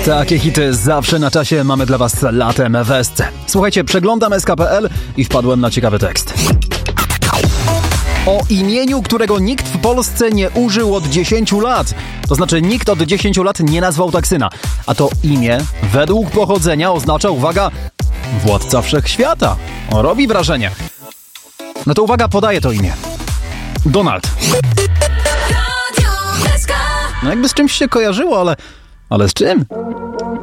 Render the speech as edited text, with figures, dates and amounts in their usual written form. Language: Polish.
Takie hity zawsze na czasie mamy dla Was latem w SC. Słuchajcie, przeglądam sk.pl i wpadłem na ciekawy tekst. O imieniu, którego nikt w Polsce nie użył od 10 lat. To znaczy nikt od 10 lat nie nazwał tak syna. A to imię według pochodzenia oznacza, uwaga, władca wszechświata. Robi wrażenie. No to uwaga, podaję to imię. Donald. No jakby z czymś się kojarzyło, ale z czym?